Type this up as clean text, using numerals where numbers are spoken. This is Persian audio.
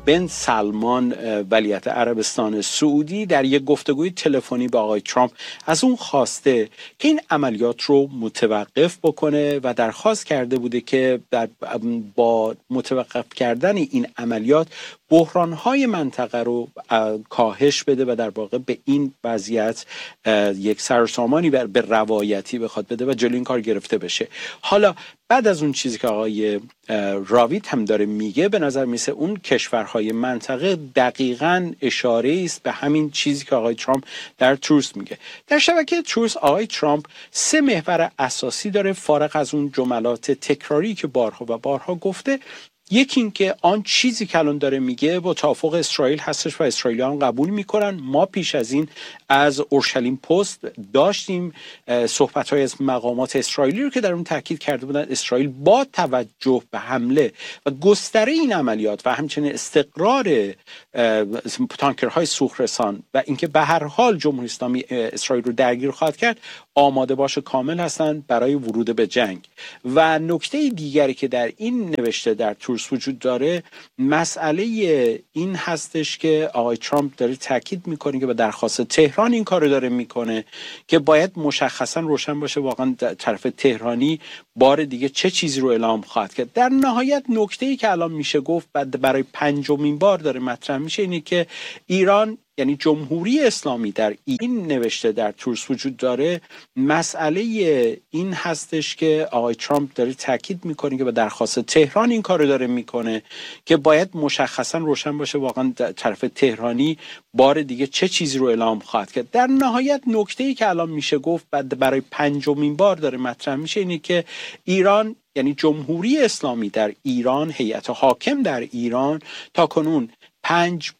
بن سلمان ولیعهد عربستان سعودی در یک گفتگوی تلفنی با آقای ترامپ از اون خواسته که این عملیات رو متوقف بکنه و درخواست کرده بوده که با متوقف کردن این عملیات بحران‌های منطقه رو کاهش بده و در واقع به این وضعیت یک سرسامانی به روایتی بخواد بده و جلوی این کار گرفته بشه. حالا بعد از اون چیزی که آقای راوید هم داره میگه، به نظر میسه اون کشورهای منطقه دقیقاً اشاره است به همین چیزی که آقای ترامپ در تروس میگه. در شبکه تروس آقای ترامپ 3 محور اساسی داره فارغ از اون جملات تکراری که بارها و بارها گفته. یکی این که آن چیزی که الان داره میگه با توافق اسرائیل هستش و اسرائیلیان قبول میکنن. ما پیش از این از اورشلیم پست داشتیم صحبت‌های از مقامات اسرائیلی رو که در اون تاکید کرده بودن اسرائیل با توجه به حمله و گستره این عملیات و همچنین استقرار تانکرهای سوخت‌رسان و اینکه به هر حال جمهوری اسلامی اسرائیل رو درگیر خواهد کرد آماده باشه کامل هستن برای ورود به جنگ. و نکته دیگری که در این نوشته در تورس وجود داره مسئله این هستش که آقای ترامپ داره تاکید میکنه که به درخواست تهران این کارو داره میکنه که باید مشخصا روشن باشه واقعا طرف تهرانی بار دیگه چه چیزی رو اعلام خواهد کرد. در نهایت نکته‌ای که الان میشه گفت برای 5مین بار داره مطرح میشه اینه که ایران یعنی جمهوری اسلامی در این نوشته در تورس وجود داره مسئله این هستش که آقای ترامپ داره تاکید میکنه که به درخواست تهران این کارو داره میکنه که باید مشخصا روشن باشه واقعا طرف تهرانی بار دیگه چه چیزی رو اعلام خواهد کرد. در نهایت نکته‌ای که الان میشه گفت برای 5مین بار داره مطرح میشه اینه که ایران یعنی جمهوری اسلامی در ایران، هیئت حاکم در ایران تا کنون 5